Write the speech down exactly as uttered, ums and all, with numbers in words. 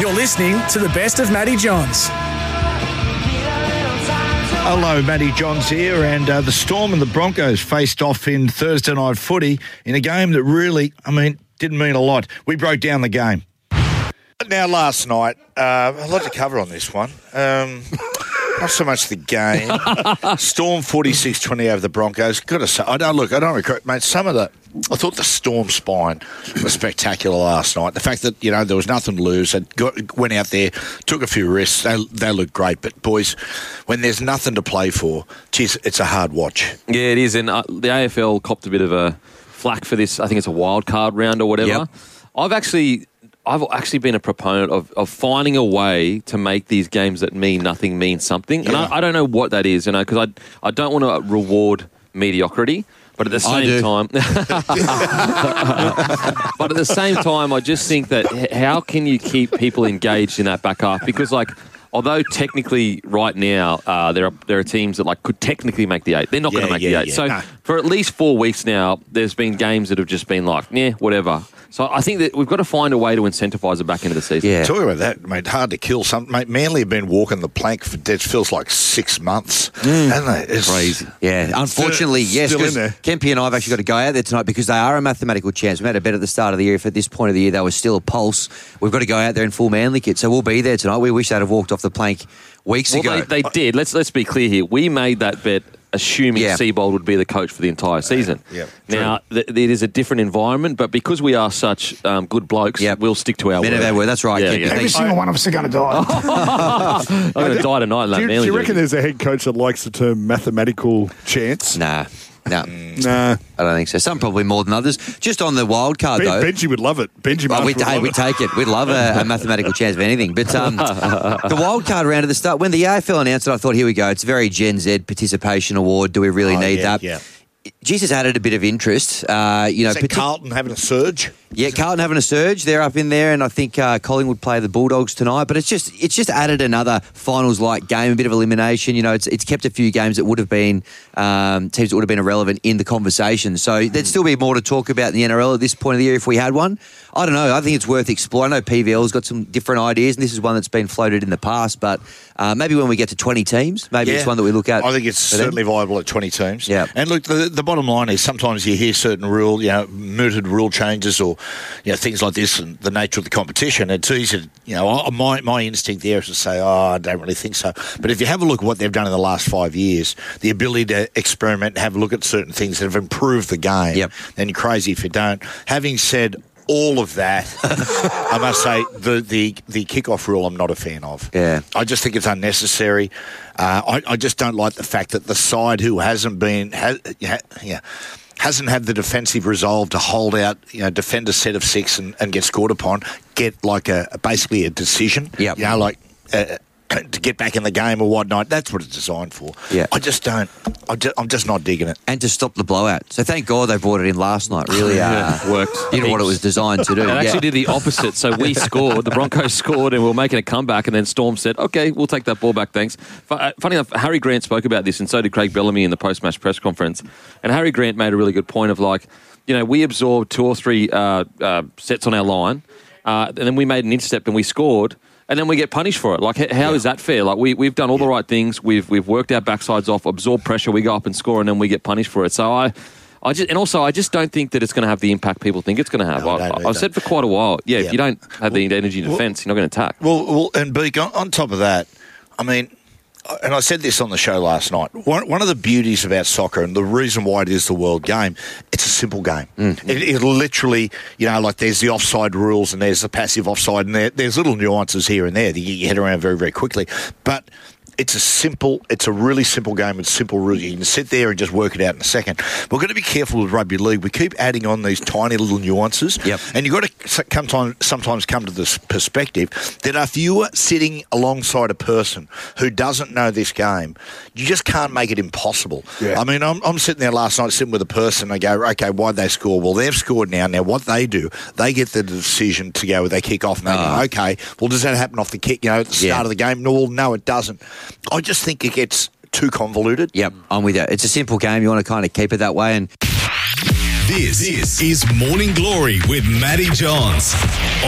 You're listening to the best of Matty Johns. Hello, Matty Johns here, and uh, the Storm and the Broncos faced off in Thursday night footy in a game that really, I mean, didn't mean a lot. We broke down the game. Now, last night, uh, a lot to cover on this one. Um, not so much the game. Storm forty-six twenty over the Broncos. Got to say, I don't look. I don't regret, mate. Some of the, I thought the Storm spine was spectacular last night. The fact that, you know, there was nothing to lose, they got, went out there, took a few risks. They they looked great. But boys, when there's nothing to play for, geez, it's a hard watch. Yeah, it is. And uh, the A F L copped a bit of a flack for this. I think it's a wild card round or whatever. Yep. I've actually. I've actually been a proponent of, of finding a way to make these games that mean nothing mean something. And Yeah. I, I don't know what that is, you know, because I, I don't want to reward mediocrity. But at the I same do. time, but at the same time, I just think that h- how can you keep people engaged in that back half? Because, like, although technically right now uh, there are there are teams that like could technically make the eight, they're not going Yeah, to make yeah, the eight. yeah. So No. for at least four weeks now, there's been games that have just been like, yeah, whatever. So I think that we've got to find a way to incentivise it back into the season. Yeah. Talking about that, mate, hard to kill. Some mate, Manly have been walking the plank for it feels like six months. Haven't they? It's Crazy. Yeah, unfortunately, Still- yes, still in because there. Kempy and I have actually got to go out there tonight because they are a mathematical chance. We had a bet at the start of the year. If at this point of the year they were still a pulse, we've got to go out there in full Manly kit. So we'll be there tonight. We wish they'd have walked off the plank weeks Well, ago. they, they did. Let's let's be clear here. We made that bet assuming Yeah. Seabold would be the coach for the entire season. yeah, Now, th- it is a different environment, but because we are such um, good blokes, Yep. we'll stick to our Men word. of our word, that's right, Yeah, Kempy. yeah. Thank Every you. single one of us are going to die. I'm going to die tonight in that Do you, do Manly you reckon jersey. there's a head coach that likes the term mathematical chance? Nah, no, Nah. I don't think so. Some probably more than others. Just on the wild card, Ben, though. Benji would love it. Benji Oh, Marsh we'd, would hey, love we'd it. take it. We'd love a, a mathematical chance of anything. But um, the wild card round at the start, when the A F L announced it, I thought, here we go. It's a very Gen Z participation award. Do we really Oh, need yeah, that? yeah. Jesus added a bit of interest. Uh, you know, Is that partic- Carlton having a surge? Yeah, Carlton having a surge. They're up in there, and I think uh, Collingwood play the Bulldogs tonight. But it's just it's just added another finals-like game, a bit of elimination. You know, it's it's kept a few games that would have been um, teams that would have been irrelevant in the conversation. So there'd still be more to talk about in the N R L at this point of the year if we had one. I don't know. I think it's worth exploring. I know P V L's got some different ideas, and this is one that's been floated in the past. But uh, maybe when we get to twenty teams, maybe it's one that we look at. I think it's for them. certainly viable at twenty teams. Yeah. And look, the, the bottom line is sometimes you hear certain rule, you know, mooted rule changes or, you know, things like this and the nature of the competition. It's easy to, you know, I- my, my instinct there is to say, oh, I don't really think so. But if you have a look at what they've done in the last five years, the ability to experiment and have a look at certain things that have improved the game, Yep. then you're crazy if you don't. Having said all of that, I must say the, the, the kickoff rule I'm not a fan of. Yeah. I just think it's unnecessary. Uh, I, I just don't like the fact that the side who hasn't been, has, yeah, yeah, hasn't had the defensive resolve to hold out, you know, defend a set of six and, and get scored upon, get like a, a basically a decision. Yep. You know, like uh, to get back in the game or whatnot. That's what it's designed for. Yeah. I just don't. I just, I'm just not digging it. And to stop the blowout. So thank God they brought it in last night. Really uh, Yeah, worked. You know what it was designed to do. It actually Yeah. did the opposite. So we scored, the Broncos scored, and we were making a comeback, and then Storm said, okay, we'll take that ball back, thanks. Fu- uh, Funny enough, Harry Grant spoke about this, and so did Craig Bellamy in the post-match press conference. And Harry Grant made a really good point of, like, you know, we absorbed two or three uh, uh, sets on our line, uh, and then we made an intercept and we scored, and then we get punished for it. Like, h- how is that fair? Like, we, we've done all the right things. We've we've worked our backsides off, absorbed pressure, we go up and score, and then we get punished for it. So I... I just, and also, I just don't think that it's going to have the impact people think it's going to have. No, I I, don't I've either. said for quite a while, yeah, Yeah. if you don't have the energy in defence, you're not going to attack. Well, well, and Beak, on, on top of that, I mean, and I said this on the show last night, one, one of the beauties about soccer and the reason why it is the world game, it's a simple game. Mm. It, it literally, you know, like there's the offside rules and there's the passive offside and there, there's little nuances here and there that you get your head around very, very quickly. But it's a simple, it's a really simple game with simple rules. You can sit there and just work it out in a second. We're going to be careful with rugby league. We keep adding on these tiny little nuances. Yep. And you've got to come time, sometimes come to this perspective that if you are sitting alongside a person who doesn't know this game, you just can't make it impossible. Yeah. I mean, I'm, I'm sitting there last night sitting with a person. I go, okay, why'd they score? Well, they've scored now. Now, what they do, they get the decision to go, they kick off. And they Ah. go, okay, well, does that happen off the kick, you know, at the start Yeah. of the game? No, well, no, it doesn't. I just think it gets too convoluted. Yep, I'm with you. It's a simple game. You want to kind of keep it that way. And This, this is Morning Glory with Matty Johns